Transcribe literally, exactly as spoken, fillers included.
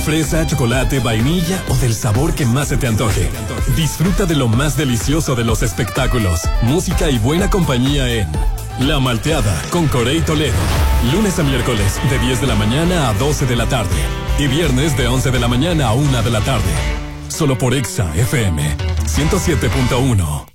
Fresa, chocolate, vainilla o del sabor que más se te antoje. Disfruta de lo más delicioso de los espectáculos, música y buena compañía en La Malteada con Corey Toledo. Lunes a miércoles de diez de la mañana a doce de la tarde. Y viernes de once de la mañana a una de la tarde. Solo por Exa F M ciento siete punto uno.